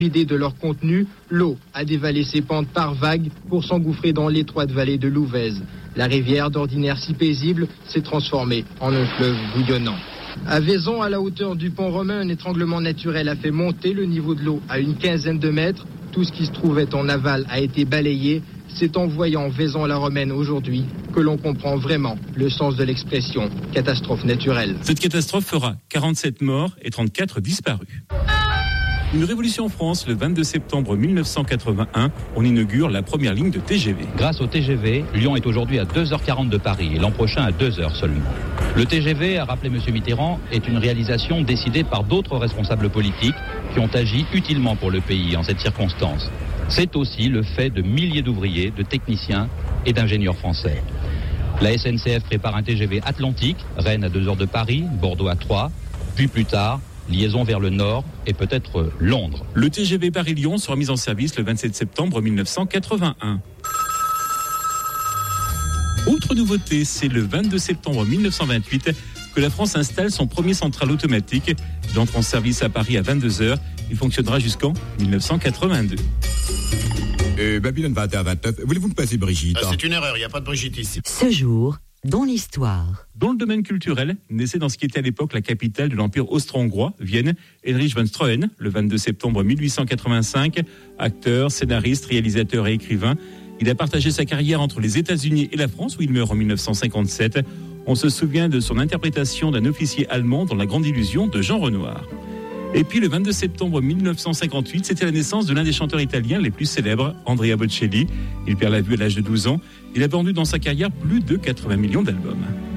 L'idée de leur contenu, l'eau a dévalé ses pentes par vagues pour s'engouffrer dans l'étroite vallée de Louvèze. La rivière, d'ordinaire si paisible, s'est transformée en un fleuve bouillonnant. À Vaison, à la hauteur du pont romain, un étranglement naturel a fait monter le niveau de l'eau à une quinzaine de mètres. Tout ce qui se trouvait en aval a été balayé. C'est en voyant Vaison-la-Romaine aujourd'hui que l'on comprend vraiment le sens de l'expression catastrophe naturelle. Cette catastrophe fera 47 morts et 34 disparus. Une révolution en France, le 22 septembre 1981, on inaugure la première ligne de TGV. Grâce au TGV, Lyon est aujourd'hui à 2h40 de Paris et l'an prochain à 2h seulement. Le TGV, a rappelé M. Mitterrand, est une réalisation décidée par d'autres responsables politiques qui ont agi utilement pour le pays en cette circonstance. C'est aussi le fait de milliers d'ouvriers, de techniciens et d'ingénieurs français. La SNCF prépare un TGV Atlantique, Rennes à 2h de Paris, Bordeaux à 3, puis plus tard, liaison vers le nord et peut-être Londres. Le TGV Paris-Lyon sera mis en service le 27 septembre 1981. Autre nouveauté, c'est le 22 septembre 1928 que la France installe son premier central automatique. Il entre en service à Paris à 22h. Il fonctionnera jusqu'en 1982. Babylone 21-29, voulez-vous me passer Brigitte? C'est une erreur, il n'y a pas de Brigitte ici. Ce jour, dans l'histoire. Dans le domaine culturel, naissait dans ce qui était à l'époque la capitale de l'Empire austro-hongrois, Vienne, Heinrich von Stroheim, le 22 septembre 1885. Acteur, scénariste, réalisateur et écrivain, il a partagé sa carrière entre les États-Unis et la France, où il meurt en 1957. On se souvient de son interprétation d'un officier allemand dans La Grande Illusion de Jean Renoir. Et puis le 22 septembre 1958, c'était la naissance de l'un des chanteurs italiens les plus célèbres, Andrea Bocelli. Il perd la vue à l'âge de 12 ans. Il a vendu dans sa carrière plus de 80 millions d'albums.